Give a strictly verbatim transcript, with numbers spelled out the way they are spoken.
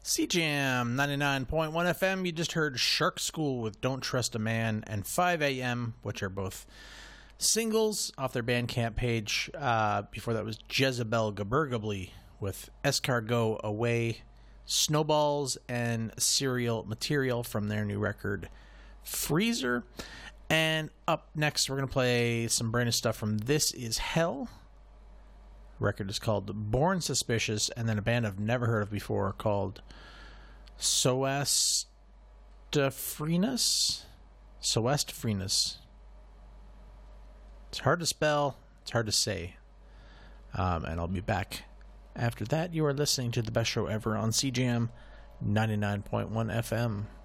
C Jam ninety-nine point one F M. You just heard Shark School with Don't Trust a Man and five A M, which are both singles off their Bandcamp page. Uh, before that was Jezebel Gabergably with Escargot Away, Snowballs, and Serial Material from their new record Freezer. And up next, we're going to play some brand new stuff from This Is Hell. The record is called Born Suspicious, and then a band I've never heard of before called Soestafrinus. Soestafrinus. It's hard to spell, it's hard to say. Um, and I'll be back after that. You are listening to the best show ever on C Jam ninety-nine point one F M.